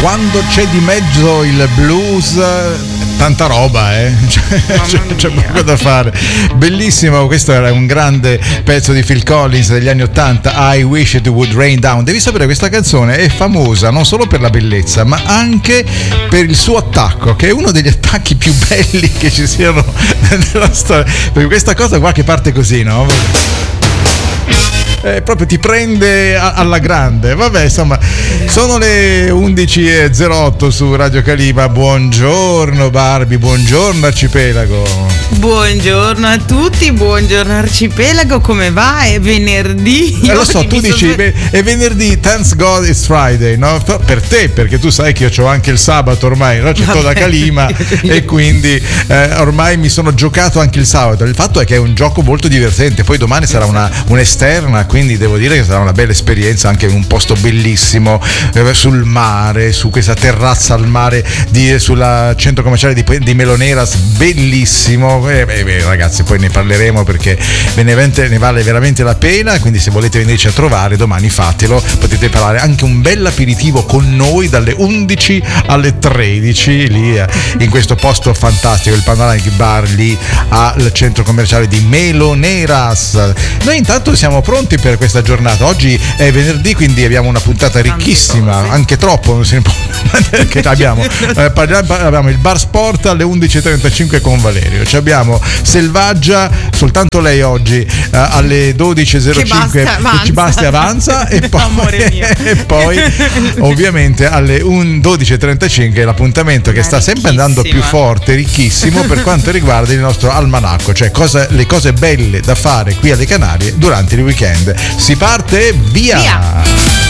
Quando c'è di mezzo il blues, tanta roba, c'è poco da fare. Bellissimo, questo era un grande pezzo di Phil Collins degli anni 80, I Wish It Would Rain Down. Devi sapere, questa canzone è famosa non solo per la bellezza, ma anche per il suo attacco, che è uno degli attacchi più belli che ci siano nella storia. Perché questa cosa qua che parte così, no? Proprio ti prende alla grande. Vabbè, insomma, sono le 11.08 su Radio Calima. Buongiorno Barbie, buongiorno Arcipelago. Buongiorno a tutti, buongiorno Arcipelago, come va? È venerdì. Lo so, tu dici è venerdì, thanks God it's Friday, no? Per te, perché tu sai che io c'ho anche il sabato ormai, no? C'è da Calima e quindi ormai mi sono giocato anche il sabato. Il fatto è che è un gioco molto divertente, poi domani sarà un'esterna, quindi devo dire che sarà una bella esperienza, anche in un posto bellissimo sul mare, su questa terrazza al mare sulla centro commerciale di Meloneras, bellissimo. Ragazzi, poi ne parleremo perché ne vale veramente la pena, quindi se volete venirci a trovare domani fatelo, potete parlare anche un bel aperitivo con noi dalle 11 alle 13 lì in questo posto fantastico, il Panoramic Bar lì al centro commerciale di Meloneras. Noi intanto siamo pronti per questa giornata. Oggi è venerdì, quindi abbiamo una puntata ricchissima, anche troppo, non se ne può che abbiamo il Bar Sport alle 11.35 con Valerio, abbiamo Selvaggia, soltanto lei oggi alle 12.05 che basta e avanza e poi ovviamente alle 12.35 l'appuntamento che sta sempre andando più forte, ricchissimo per quanto riguarda il nostro almanacco, cioè le cose belle da fare qui alle Canarie durante il weekend. Si parte, via!